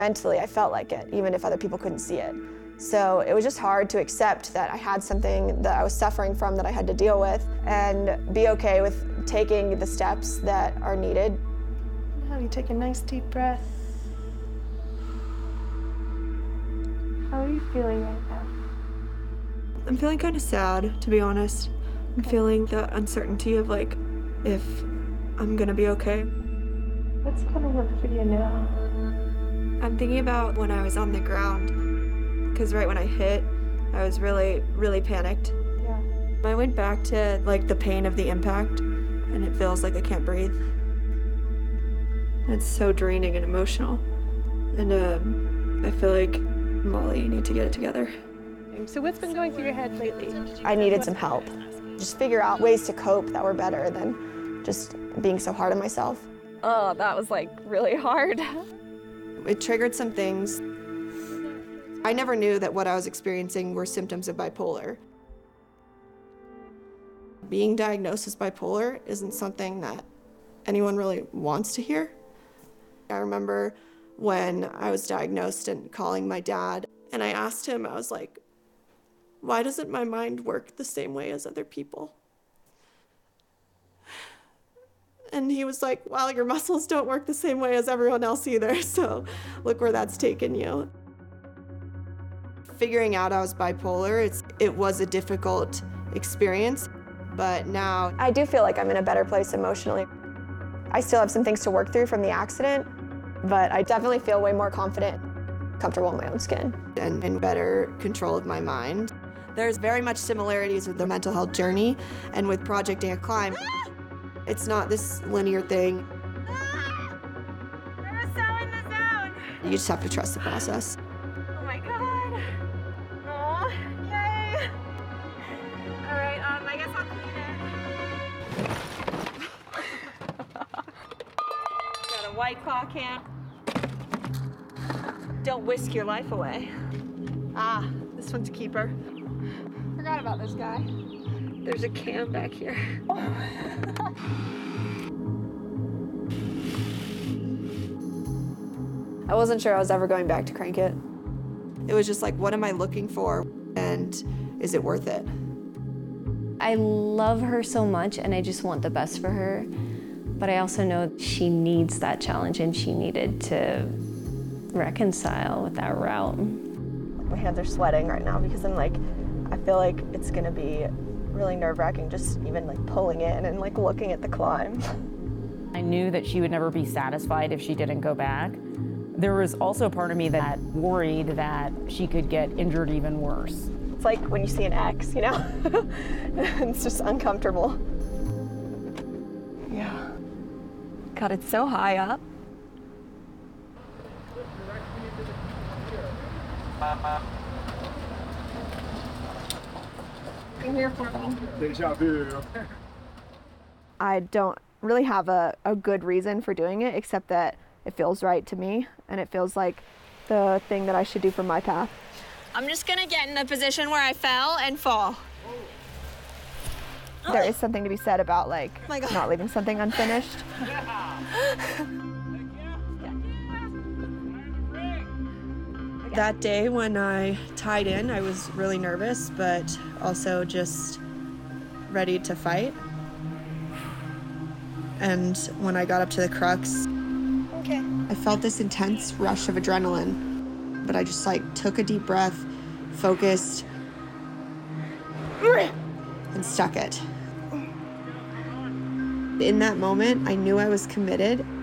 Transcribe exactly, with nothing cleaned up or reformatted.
Mentally, I felt like it, even if other people couldn't see it. So it was just hard to accept that I had something that I was suffering from that I had to deal with and be okay with taking the steps that are needed. Now you take a nice deep breath. How are you feeling right now? I'm feeling kind of sad, to be honest. I'm feeling the uncertainty of like, if I'm gonna be okay. What's coming up for you now? I'm thinking about when I was on the ground, because right when I hit, I was really, really panicked. Yeah. I went back to like the pain of the impact, and it feels like I can't breathe. It's so draining and emotional. And um, I feel like, Molly, you need to get it together. So what's been going through your head lately? I needed some help. Just figure out ways to cope that were better than just being so hard on myself. Oh, that was like really hard. It triggered some things. I never knew that what I was experiencing were symptoms of bipolar. Being diagnosed as bipolar isn't something that anyone really wants to hear. I remember when I was diagnosed and calling my dad, and I asked him, I was like, why doesn't my mind work the same way as other people? And he was like, well, your muscles don't work the same way as everyone else either, so look where that's taken you. Figuring out I was bipolar, it's, it was a difficult experience, but now I do feel like I'm in a better place emotionally. I still have some things to work through from the accident, but I definitely feel way more confident, comfortable in my own skin. And in better control of my mind. There's very much similarities with the mental health journey and with Project Ant Climb. It's not this linear thing. Ah! I was so in the zone. You just have to trust the process. Oh my God. Oh, yay. All right, um, I guess I'll clean it. Got a White Claw can. Don't whisk your life away. Ah, this one's a keeper. Forgot about this guy. There's a can back here. I wasn't sure I was ever going back to Crank It. It was just like, what am I looking for? And is it worth it? I love her so much and I just want the best for her. But I also know she needs that challenge and she needed to reconcile with that route. My hands are sweating right now because I'm like, I feel like it's gonna be really nerve-wracking just even like pulling in and like looking at the climb. I knew that she would never be satisfied if she didn't go back. There was also a part of me that worried that she could get injured even worse. It's like when you see an X, you know? It's just uncomfortable. Yeah. God, it's so high up. Come here for me. Deja vu. I don't really have a, a good reason for doing it except that it feels right to me and it feels like the thing that I should do for my path. I'm just gonna get in the position where I fell and fall. There is something to be said about like Oh my God. not leaving something unfinished. That day when I tied in, I was really nervous, but also just ready to fight. And when I got up to the crux, Okay. I felt this intense rush of adrenaline, but I just like took a deep breath, focused, and stuck it. In that moment, I knew I was committed